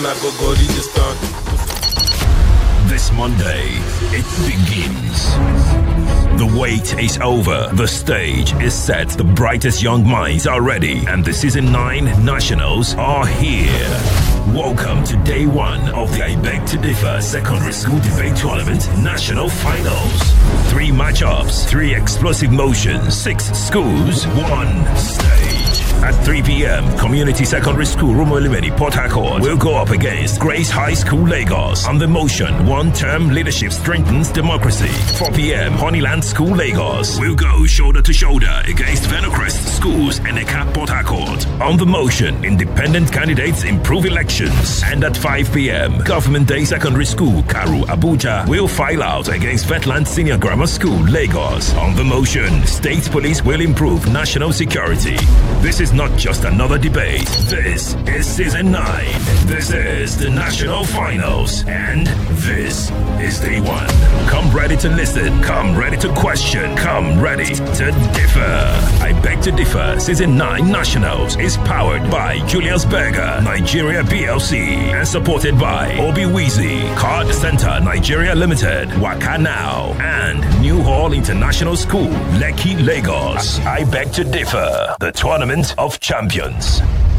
This Monday, it begins. The wait is over. The stage is set. The brightest young minds are ready. And the Season 9 Nationals are here. Welcome to day one of the I Beg to Differ Secondary School Debate Tournament National Finals. 3 matchups, 3 explosive motions, 6 schools, 1 stage. At 3 p.m., Community Secondary School Rumo Port Harcourt will go up against Grace High School Lagos. On the motion, one-term leadership strengthens democracy. 4 p.m., Honeyland School Lagos will go shoulder to shoulder against Venocrest Schools and Eka Port Harcourt. On the motion, independent candidates improve elections. And at 5 p.m., Government Day Secondary School Karu Abuja will file out against Vetland Senior Grammar School Lagos. On the motion, State Police will improve national security. This is not just another debate. This is Season 9. This is the National Finals. And this is Day 1. Come ready to listen. Come ready to question. Come ready to differ. I Beg to Differ Season 9 Nationals is powered by Julius Berger, Nigeria PLC, and supported by Obi Weezy, Card Center Nigeria Limited, Waka Now, and New Hall International School, Lekki, Lagos. I Beg to Differ, the Tournament of Champions.